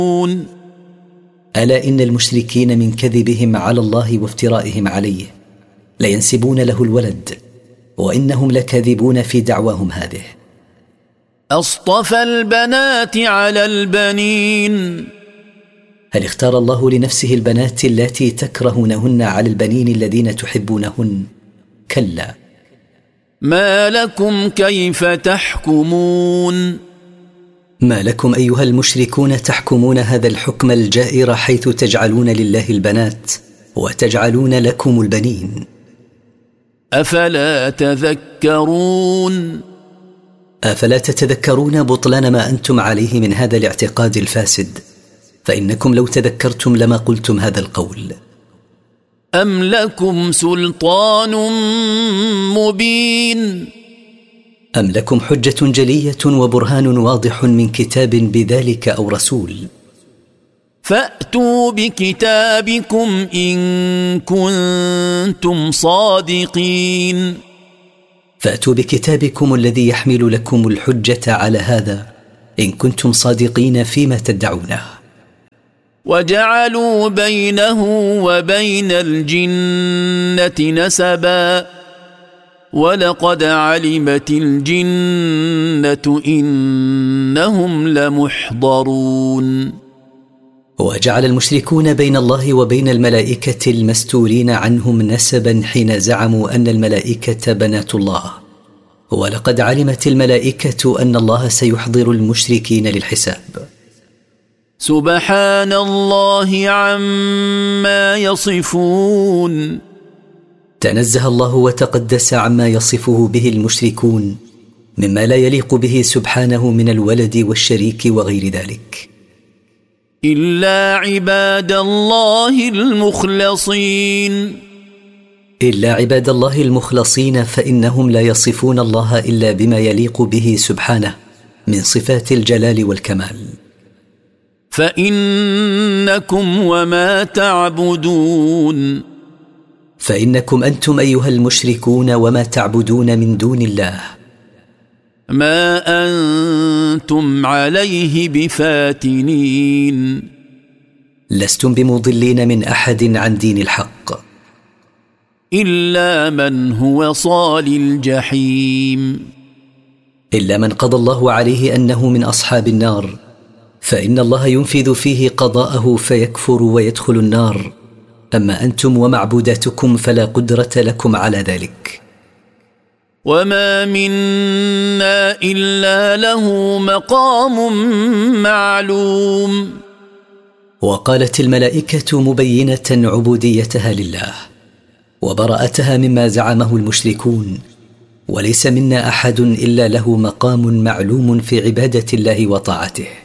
ألا إن المشركين من كذبهم على الله وافترائهم عليه لينسبون له الولد، وإنهم لكاذبون في دعواهم هذه. أصطفى البنات على البنين. هل اختار الله لنفسه البنات التي تكرهونهن على البنين الذين تحبونهن؟ كلا. ما لكم كيف تحكمون؟ ما لكم أيها المشركون تحكمون هذا الحكم الجائر، حيث تجعلون لله البنات وتجعلون لكم البنين؟ أفلا تذكرون؟ أفلا تتذكرون بطلان ما أنتم عليه من هذا الاعتقاد الفاسد؟ فإنكم لو تذكرتم لما قلتم هذا القول. أم لكم سلطان مبين؟ أم لكم حجة جلية وبرهان واضح من كتاب بذلك أو رسول؟ فأتوا بكتابكم إن كنتم صادقين. فأتوا بكتابكم الذي يحمل لكم الحجة على هذا إن كنتم صادقين فيما تدعونه. وجعلوا بينه وبين الجنة نسبا ولقد علمت الجنة إنهم لمحضرون. وجعل المشركون بين الله وبين الملائكة المستورين عنهم نسبا حين زعموا أن الملائكة بنات الله، ولقد علمت الملائكة أن الله سيحضر المشركين للحساب. سبحان الله عما يصفون. تنزه الله وتقدس عما يصفه به المشركون مما لا يليق به سبحانه من الولد والشريك وغير ذلك. إلا عباد الله المخلصين. إلا عباد الله المخلصين، فإنهم لا يصفون الله إلا بما يليق به سبحانه من صفات الجلال والكمال. فإنكم وما تعبدون. فإنكم أنتم أيها المشركون وما تعبدون من دون الله ما أنتم عليه بفاتنين. لستم بمضلين من أحد عن دين الحق إلا من هو صال الجحيم. إلا من قضى الله عليه أنه من أصحاب النار، فإن الله ينفذ فيه قضاءه فيكفر ويدخل النار. أما أنتم ومعبوداتكم فلا قدرة لكم على ذلك. وما منا إلا له مقام معلوم. وقالت الملائكة مبينة عبوديتها لله وبراءتها مما زعمه المشركون: وليس منا أحد إلا له مقام معلوم في عبادة الله وطاعته.